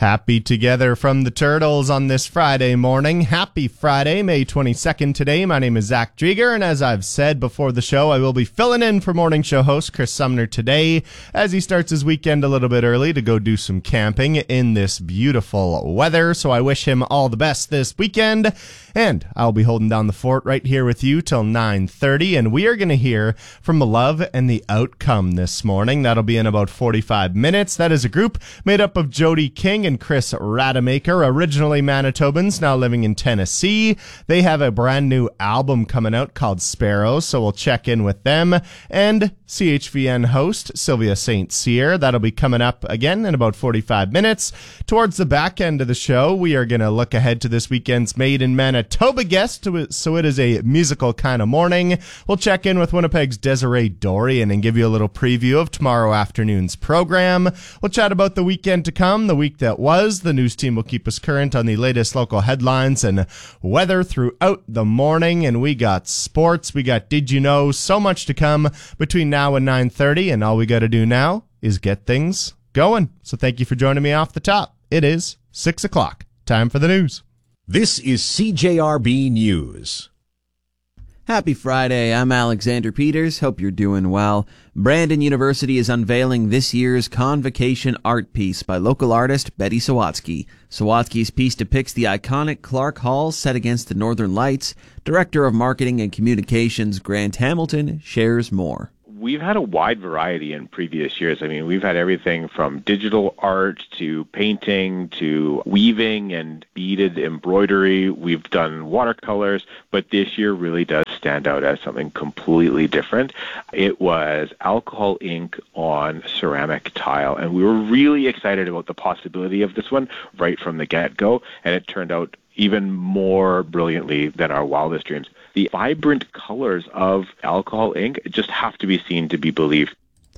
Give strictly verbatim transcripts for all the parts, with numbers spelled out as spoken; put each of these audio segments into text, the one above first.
Happy together from the Turtles on this Friday morning. Happy Friday, May twenty-second today. My name is Zach Drieger, and as I've said before the show, I will be filling in for morning show host Chris Sumner today as he starts his weekend a little bit early to go do some camping in this beautiful weather. So I wish him all the best this weekend, and I'll be holding down the fort right here with you till nine thirty, and we are going to hear from Love and the Outcome this morning. That'll be in about forty-five minutes. That is a group made up of Jody King and Chris Rademacher, originally Manitobans, now living in Tennessee. They have a brand new album coming out called Sparrow, so we'll check in with them. And C H V N host Sylvia Saint Cyr. That'll be coming up again in about forty-five minutes. Towards the back end of the show, we are going to look ahead to this weekend's Made in Manitoba guest, so it is a musical kind of morning. We'll check in with Winnipeg's Desiree Dorian and give you a little preview of tomorrow afternoon's program. We'll chat about the weekend to come, the week that was. The news team will keep us current on the latest local headlines and weather throughout the morning. And we got sports, we got Did You Know, so much to come between now and nine thirty, and all we got to do now is get things going. So thank you for joining me off the top. It is six o'clock. Time for the news. This is C J R B News. Happy Friday, I'm Alexander Peters. Hope you're doing well. Brandon University is unveiling this year's Convocation art piece by local artist Betty Sawatsky. Sawatsky's piece depicts the iconic Clark Hall set against the Northern Lights. Director of Marketing and Communications Grant Hamilton shares more. We've had a wide variety in previous years. I mean, we've had everything from digital art to painting to weaving and beaded embroidery. We've done watercolors, but this year really does stand out as something completely different. It was alcohol ink on ceramic tile, and we were really excited about the possibility of this one right from the get-go, and it turned out even more brilliantly than our wildest dreams. The vibrant colors of alcohol ink just have to be seen to be believed.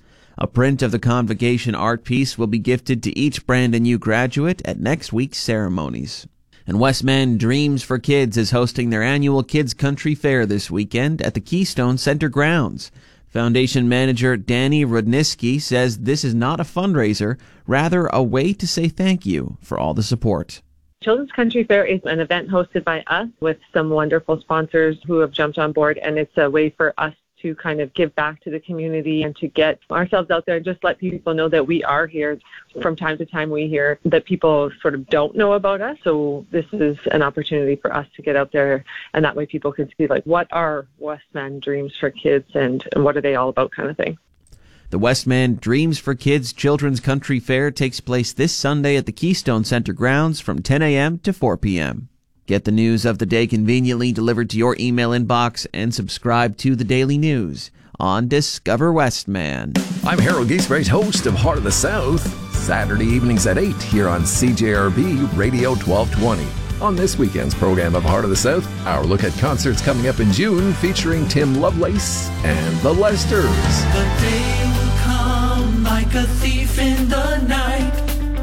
A print of the Convocation art piece will be gifted to each Brandon U graduate at next week's ceremonies. And Westman Dreams for Kids is hosting their annual Kids Country Fair this weekend at the Keystone Center grounds. Foundation manager Danny Rudniski says this is not a fundraiser, rather a way to say thank you for all the support. Children's Country Fair is an event hosted by us with some wonderful sponsors who have jumped on board, and it's a way for us to kind of give back to the community and to get ourselves out there and just let people know that we are here. From time to time we hear that people sort of don't know about us, so this is an opportunity for us to get out there, and that way people can see like what are Westman Dreams for Kids and, and what are they all about kind of thing. The Westman Dreams for Kids Children's Country Fair takes place this Sunday at the Keystone Center grounds from ten a.m. to four p.m. Get the news of the day conveniently delivered to your email inbox and subscribe to the Daily News on Discover Westman. I'm Harold Giesbrecht, host of Heart of the South, Saturday evenings at eight here on C J R B Radio twelve twenty. On this weekend's program of Heart of the South, our look at concerts coming up in June featuring Tim Lovelace and the Lesters. The day will come like a thief in the night.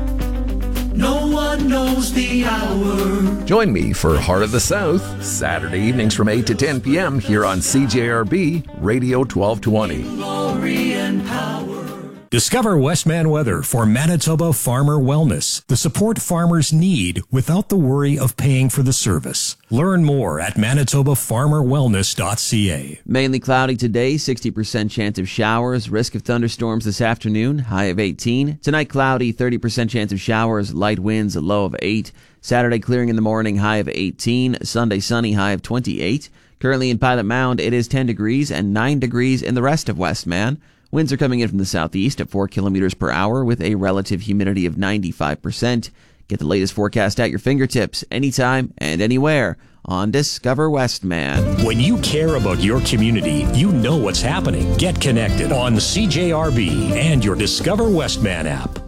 No one knows the hour. Join me for Heart of the South, Saturday evenings from eight to ten p.m. here on C J R B Radio twelve twenty. Glory and power. Discover Westman Weather for Manitoba Farmer Wellness, the support farmers need without the worry of paying for the service. Learn more at manitoba farmer wellness dot c a. Mainly cloudy today, sixty percent chance of showers, risk of thunderstorms this afternoon, high of eighteen. Tonight cloudy, thirty percent chance of showers, light winds, a low of eight. Saturday clearing in the morning, high of eighteen. Sunday sunny, high of twenty-eight. Currently in Pilot Mound, it is ten degrees and nine degrees in the rest of Westman. Winds are coming in from the southeast at four kilometers per hour with a relative humidity of ninety-five percent. Get the latest forecast at your fingertips anytime and anywhere on Discover Westman. When you care about your community, you know what's happening. Get connected on C J R B and your Discover Westman app.